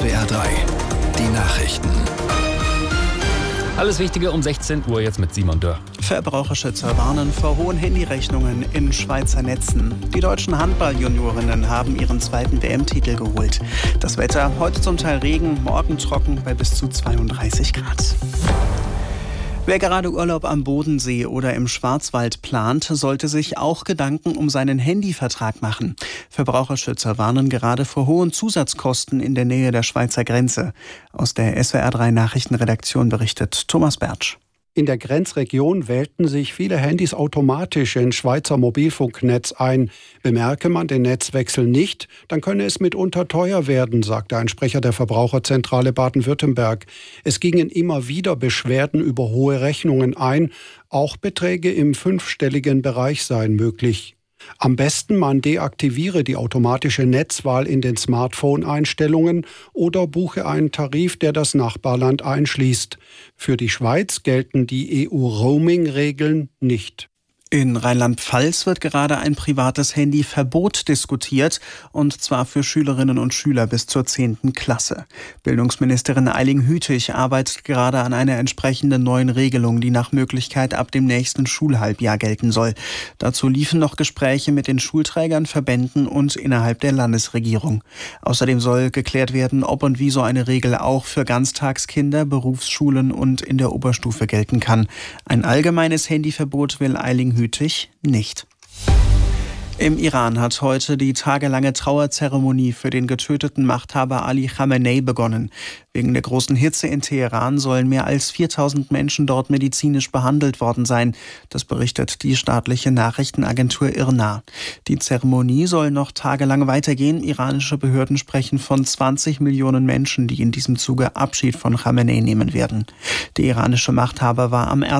SWR 3, die Nachrichten. Alles Wichtige um 16 Uhr jetzt mit Simon Dörr. Verbraucherschützer warnen vor hohen Handyrechnungen in Schweizer Netzen. Die deutschen Handball-Juniorinnen haben ihren zweiten WM-Titel geholt. Das Wetter, heute zum Teil Regen, morgen trocken bei bis zu 32 Grad. Wer gerade Urlaub am Bodensee oder im Schwarzwald plant, sollte sich auch Gedanken um seinen Handyvertrag machen. Verbraucherschützer warnen gerade vor hohen Zusatzkosten in der Nähe der Schweizer Grenze. Aus der SWR 3 Nachrichtenredaktion berichtet Thomas Bertsch. In der Grenzregion wählten sich viele Handys automatisch ins Schweizer Mobilfunknetz ein. Bemerke man den Netzwechsel nicht, dann könne es mitunter teuer werden, sagte ein Sprecher der Verbraucherzentrale Baden-Württemberg. Es gingen immer wieder Beschwerden über hohe Rechnungen ein. Auch Beträge im fünfstelligen Bereich seien möglich. Am besten man deaktiviere die automatische Netzwahl in den Smartphone-Einstellungen oder buche einen Tarif, der das Nachbarland einschließt. Für die Schweiz gelten die EU-Roaming-Regeln nicht. In Rheinland-Pfalz wird gerade ein privates Handyverbot diskutiert, und zwar für Schülerinnen und Schüler bis zur 10. Klasse. Bildungsministerin Eiling-Hütig arbeitet gerade an einer entsprechenden neuen Regelung, die nach Möglichkeit ab dem nächsten Schulhalbjahr gelten soll. Dazu liefen noch Gespräche mit den Schulträgern, Verbänden und innerhalb der Landesregierung. Außerdem soll geklärt werden, ob und wie so eine Regel auch für Ganztagskinder, Berufsschulen und in der Oberstufe gelten kann. Ein allgemeines Handyverbot will Eiling-Hütig nicht. Im Iran hat heute die tagelange Trauerzeremonie für den getöteten Machthaber Ali Khamenei begonnen. Wegen der großen Hitze in Teheran sollen mehr als 4000 Menschen dort medizinisch behandelt worden sein. Das berichtet die staatliche Nachrichtenagentur IRNA. Die Zeremonie soll noch tagelang weitergehen. Iranische Behörden sprechen von 20 Millionen Menschen, die in diesem Zuge Abschied von Khamenei nehmen werden. Der iranische Machthaber war am